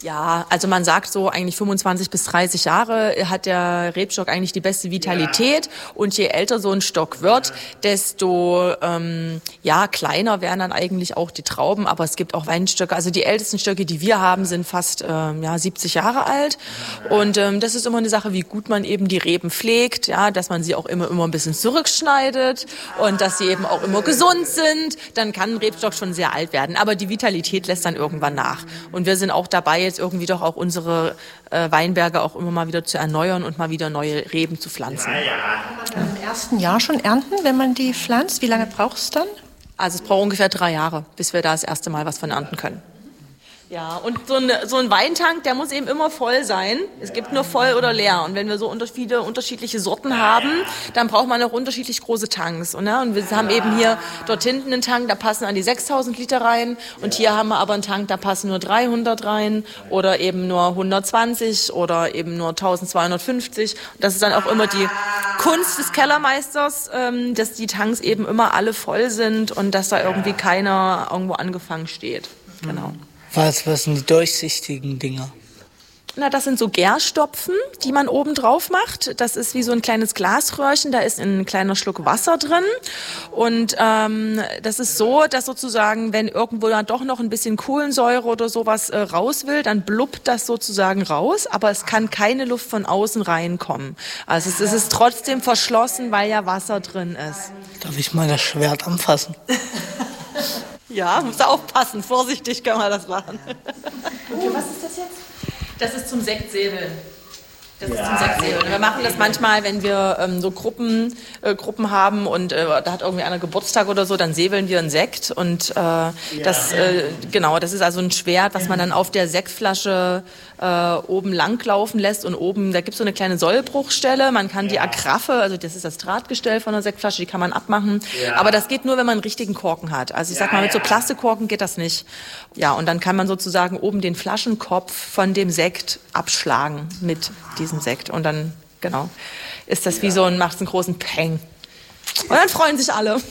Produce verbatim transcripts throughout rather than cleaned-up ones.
Ja, also man sagt so eigentlich fünfundzwanzig bis dreißig Jahre hat der Rebstock eigentlich die beste Vitalität und je älter so ein Stock wird, desto ähm, ja kleiner werden dann eigentlich auch die Trauben, aber es gibt auch Weinstöcke, also die ältesten Stöcke, die wir haben, sind fast ähm, ja siebzig Jahre alt und ähm, das ist immer eine Sache, wie gut man eben die Reben pflegt, ja, dass man sie auch immer immer ein bisschen zurückschneidet und dass sie eben auch immer gesund sind, dann kann ein Rebstock schon sehr alt werden, aber die Vitalität lässt dann irgendwann nach und wir sind auch dabei, jetzt irgendwie doch auch unsere äh, Weinberge auch immer mal wieder zu erneuern und mal wieder neue Reben zu pflanzen. Im ersten Jahr schon ernten, wenn man die pflanzt? Wie lange braucht es dann? Also es braucht ungefähr drei Jahre, bis wir da das erste Mal was von ernten können. Ja, und so ein, so ein Weintank, der muss eben immer voll sein. Es gibt nur voll oder leer. Und wenn wir so unter, viele unterschiedliche Sorten haben, dann braucht man auch unterschiedlich große Tanks. Und, ja, und wir haben eben hier dort hinten einen Tank, da passen an die sechstausend Liter rein. Und hier haben wir aber einen Tank, da passen nur dreihundert rein oder eben nur hundertzwanzig oder eben nur eintausendzweihundertfünfzig. Und das ist dann auch immer die Kunst des Kellermeisters, ähm, dass die Tanks eben immer alle voll sind und dass da irgendwie keiner irgendwo angefangen steht. Genau. Was, was sind die durchsichtigen Dinger? Na, das sind so Gärstopfen, die man oben drauf macht. Das ist wie so ein kleines Glasröhrchen, da ist ein kleiner Schluck Wasser drin. Und ähm, das ist so, dass sozusagen, wenn irgendwo dann doch noch ein bisschen Kohlensäure oder sowas äh, raus will, dann blubbt das sozusagen raus, aber es kann keine Luft von außen reinkommen. Also es, es ist trotzdem verschlossen, weil ja Wasser drin ist. Darf ich mal das Schwert anfassen? Ja, muss aufpassen, vorsichtig kann man das machen. Und für was ist das jetzt? Das ist zum Sektsäbeln. Das ist zum Sektsäbeln. Wir machen das manchmal, wenn wir ähm, so Gruppen, äh, Gruppen haben und äh, da hat irgendwie einer Geburtstag oder so, dann säbeln wir einen Sekt und äh, das, äh, genau, das ist also ein Schwert, was man dann auf der Sektflasche äh, oben langlaufen lässt und oben, da gibt es so eine kleine Sollbruchstelle, man kann die Agraffe, also das ist das Drahtgestell von der Sektflasche, die kann man abmachen, aber das geht nur, wenn man einen richtigen Korken hat. Also ich sag mal, mit so Plastikkorken geht das nicht. Ja, und dann kann man sozusagen oben den Flaschenkopf von dem Sekt abschlagen mit diesem Sekt und dann, genau, ist das wie so ein, macht einen großen Peng. Und dann freuen sich alle.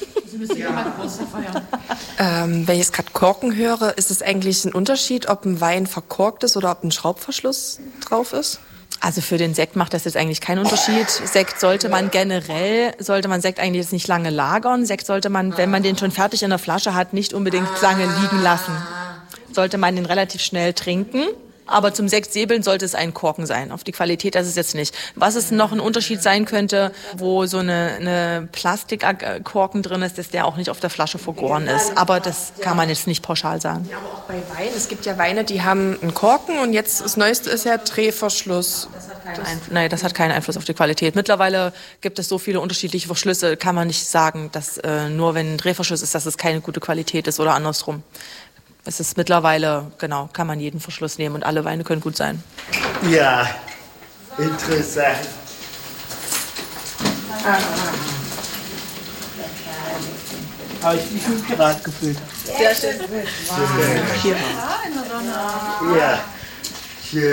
Ähm, wenn ich jetzt gerade Korken höre, ist es eigentlich ein Unterschied, ob ein Wein verkorkt ist oder ob ein Schraubverschluss drauf ist? Also für den Sekt macht das jetzt eigentlich keinen Unterschied. Sekt sollte man generell, sollte man Sekt eigentlich jetzt nicht lange lagern. Sekt sollte man, wenn man den schon fertig in der Flasche hat, nicht unbedingt lange liegen lassen. Sollte man den relativ schnell trinken. Aber zum Sektsäbeln sollte es ein Korken sein. Auf die Qualität das ist es jetzt nicht. Was es noch ein Unterschied sein könnte, wo so eine, eine Plastikkorken drin ist, dass der auch nicht auf der Flasche vergoren ist. Aber das kann man jetzt nicht pauschal sagen. Ja, aber auch bei Wein. Es gibt ja Weine, die haben einen Korken und jetzt das Neueste ist ja Drehverschluss. Das hat keinen Einfluss. Nein, das hat keinen Einfluss auf die Qualität. Mittlerweile gibt es so viele unterschiedliche Verschlüsse, kann man nicht sagen, dass äh, nur wenn ein Drehverschluss ist, dass es keine gute Qualität ist oder andersrum. Es ist mittlerweile, genau, kann man jeden Verschluss nehmen und alle Weine können gut sein. Ja, interessant. Habe ich mich mit Pirat gefühlt. Sehr schön. Wow. Ja, schön.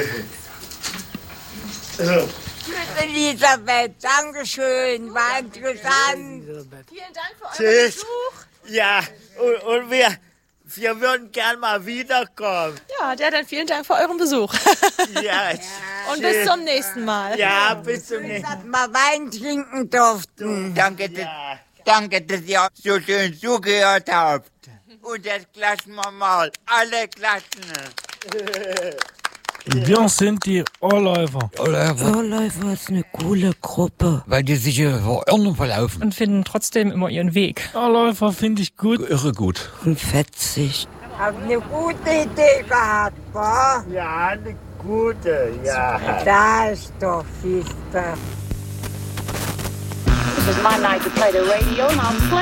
So. Elisabeth, Dankeschön, war interessant. Vielen Dank für euren Tschüss. Besuch. Ja, und, und wir, wir würden gern mal wiederkommen. Ja, ja, dann vielen Dank für euren Besuch. Ja, Und bis zum nächsten Mal. Ja, bis zum nächsten Dass wir mal Wein trinken durften. Danke, dass, Mal. danke, dass ihr so schön zugehört habt. Und jetzt klatschen wir mal. Alle klatschen. Wir sind die Ohrläufer. Ohrläufer ist eine coole Gruppe, weil die sich verirren verlaufen. Und finden trotzdem immer ihren Weg. Ohrläufer finde ich gut. Irre gut. Und fetzig. Hab eine gute Idee gehabt, wa? Ja, eine gute, ja. Da ist doch Fiesta. This is my night to play the radio, and I'm